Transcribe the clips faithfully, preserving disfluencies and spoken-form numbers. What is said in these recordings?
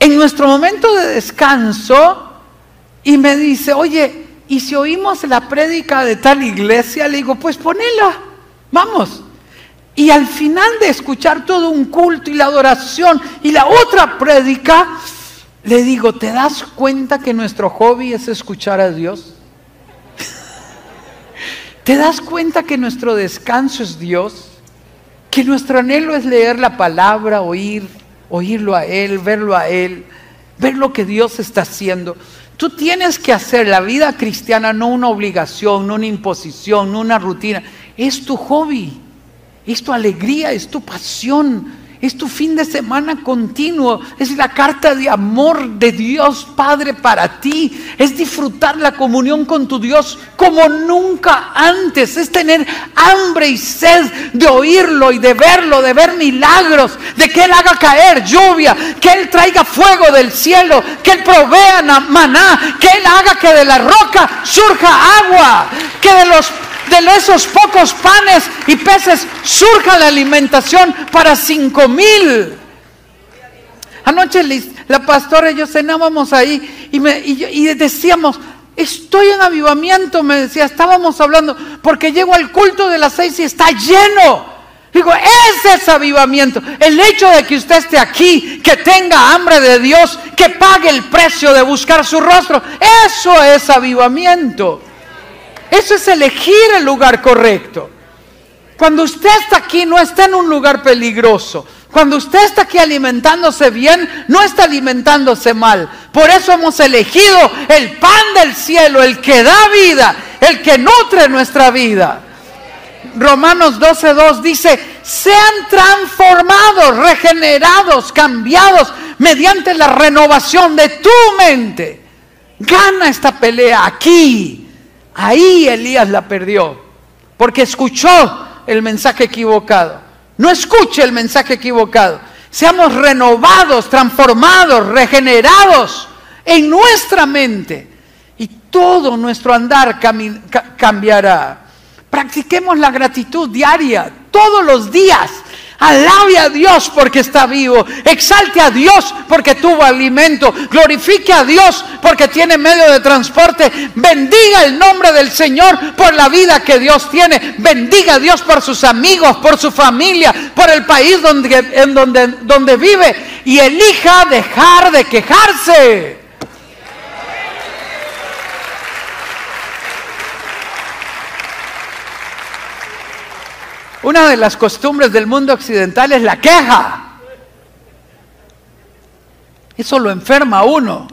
en nuestro momento de descanso y me dice, oye, ¿y si oímos la prédica de tal iglesia? Le digo, pues ponela, vamos. Y al final de escuchar todo un culto y la adoración y la otra prédica, le digo, ¿te das cuenta que nuestro hobby es escuchar a Dios? ¿Te das cuenta que nuestro descanso es Dios? Que nuestro anhelo es leer la palabra, oír, oírlo a Él, verlo a Él, ver lo que Dios está haciendo. Tú tienes que hacer la vida cristiana no una obligación, no una imposición, no una rutina. Es tu hobby, es tu alegría, es tu pasión. Es tu fin de semana continuo, es la carta de amor de Dios Padre para ti, es disfrutar la comunión con tu Dios como nunca antes, es tener hambre y sed de oírlo y de verlo, de ver milagros, de que Él haga caer lluvia, que Él traiga fuego del cielo, que Él provea maná, que Él haga que de la roca surja agua, que de los de esos pocos panes y peces surja la alimentación para cinco mil. Anoche la pastora y yo cenábamos ahí y, me, y, y decíamos, estoy en avivamiento, me decía, estábamos hablando, porque llego al culto de las seis y está lleno. Digo, ese es avivamiento. El hecho de que usted esté aquí, que tenga hambre de Dios, que pague el precio de buscar su rostro, eso es avivamiento. Eso es elegir el lugar correcto. Cuando usted está aquí, no está en un lugar peligroso. Cuando usted está aquí alimentándose bien, no está alimentándose mal. Por eso hemos elegido el pan del cielo, el que da vida, el que nutre nuestra vida. Romanos doce dos dice, sean transformados, regenerados, cambiados mediante la renovación de tu mente. Gana esta pelea aquí. Ahí Elías la perdió, porque escuchó el mensaje equivocado. No escuche el mensaje equivocado. Seamos renovados, transformados, regenerados en nuestra mente y todo nuestro andar cami- ca- cambiará. Practiquemos la gratitud diaria, todos los días. Alabe a Dios porque está vivo, exalte a Dios porque tuvo alimento, glorifique a Dios porque tiene medio de transporte, bendiga el nombre del Señor por la vida que Dios tiene, bendiga a Dios por sus amigos, por su familia, por el país donde, en donde, donde vive y elija dejar de quejarse. Una de las costumbres del mundo occidental es la queja. Eso lo enferma a uno.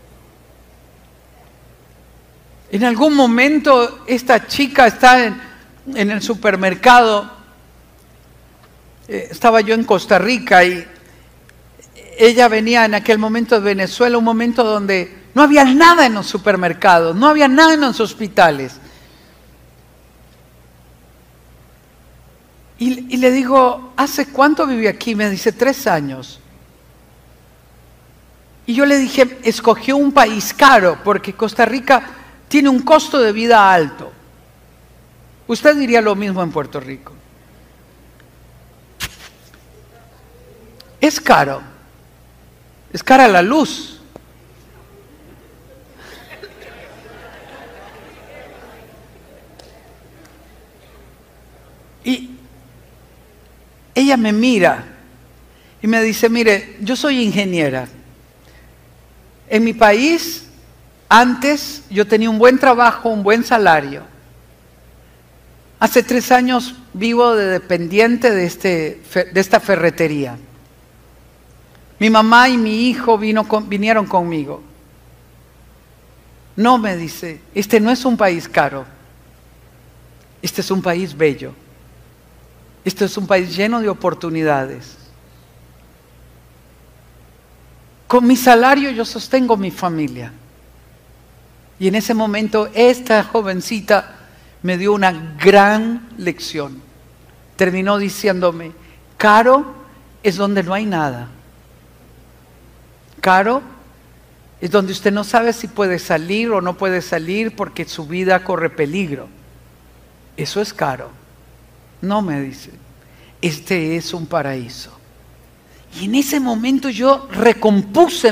En algún momento esta chica está en, en el supermercado. Eh, estaba yo en Costa Rica y ella venía en aquel momento de Venezuela, un momento donde no había nada en los supermercados, no había nada en los hospitales. Y, y le digo, ¿hace cuánto viví aquí? Me dice, tres años. Y yo le dije, escogió un país caro, porque Costa Rica tiene un costo de vida alto. Usted diría lo mismo en Puerto Rico. Es caro. Es cara la luz. Y ella me mira y me dice, mire, yo soy ingeniera. En mi país, antes yo tenía un buen trabajo, un buen salario. Hace tres años vivo de dependiente de, este, de esta ferretería. Mi mamá y mi hijo vino con, vinieron conmigo. No, me dice, este no es un país caro. Este es un país bello. Este es un país lleno de oportunidades. Con mi salario yo sostengo mi familia. Y en ese momento esta jovencita me dio una gran lección. Terminó diciéndome, caro es donde no hay nada. Caro es donde usted no sabe si puede salir o no puede salir porque su vida corre peligro. Eso es caro. No, me dice, este es un paraíso. Y en ese momento yo recompuse